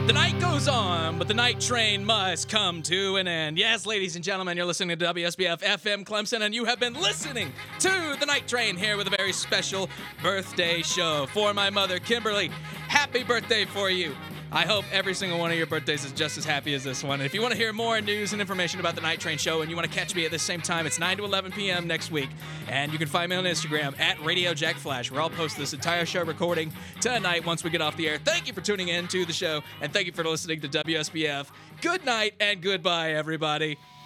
The night goes on, but the night train must come to an end. Yes, ladies and gentlemen, you're listening to WSBF FM Clemson, and you have been listening to the night train here with a very special birthday show for my mother, Kimberly. Happy birthday for you. I hope every single one of your birthdays is just as happy as this one. And if you want to hear more news and information about the Night Train Show and you want to catch me at the same time, it's 9 to 11 p.m. next week. And you can find me on Instagram at Radio Jack Flash, where I'll post this entire show recording tonight once we get off the air. Thank you for tuning in to the show, and thank you for listening to WSBF. Good night and goodbye, everybody.